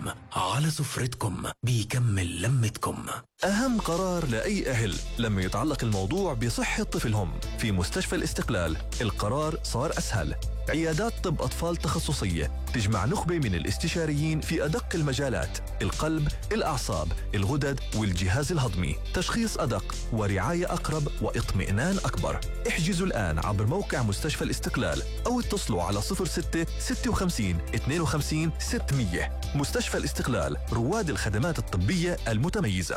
على سفرتكم بيكمل لمتكم. أهم قرار لأي أهل لما يتعلق الموضوع بصحة طفلهم في مستشفى الاستقلال، القرار صار أسهل. عيادات طب أطفال تخصصية تجمع نخبة من الاستشاريين في أدق المجالات: القلب، الأعصاب، الغدد والجهاز الهضمي. تشخيص أدق ورعاية أقرب واطمئنان أكبر. احجزوا الآن عبر موقع مستشفى الاستقلال أو اتصلوا على 06 56 52 600. مستشفى الاستقلال، رواد الخدمات الطبية المتميزة.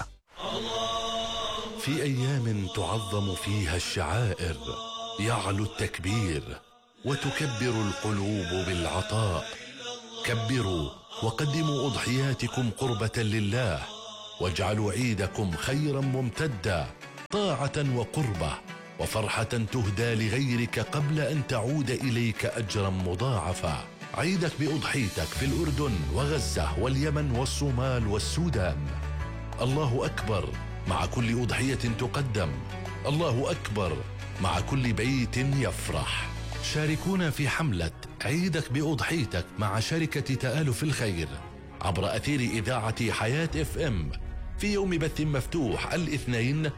في أيام تعظم فيها الشعائر، يعلو التكبير وتكبر القلوب بالعطاء. كبروا وقدموا أضحياتكم قربة لله، واجعلوا عيدكم خيرا ممتدا، طاعة وقربة وفرحة تهدى لغيرك قبل أن تعود إليك أجرا مضاعفا. عيدك بأضحيتك في الأردن وغزة واليمن والصومال والسودان. الله أكبر مع كل أضحية تقدم، الله أكبر مع كل بيت يفرح. شاركونا في حملة عيدك بأضحيتك مع شركة تآلف الخير عبر أثير إذاعة حياة FM في يوم بث مفتوح الاثنين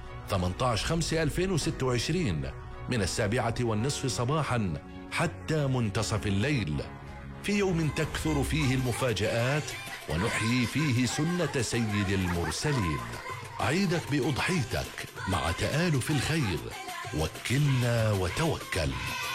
18/5/2026 من 7:30 صباحا حتى منتصف الليل، في يوم تكثر فيه المفاجآت ونحيي فيه سنة سيد المرسلين. عيدك بأضحيتك مع تآلف الخير، وكلنا وتوكل.